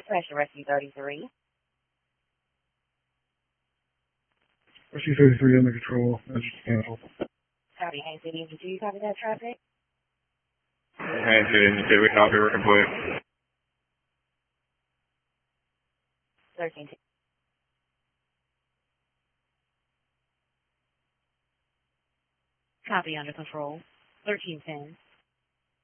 Dispatch to Rescue 33. Rescue 33 under control. That's just canceled. Copy, Haines City Engine 2, copy that traffic. Haines City Engine 2, we copy, we're complete. 13. Copy, under control. 1310.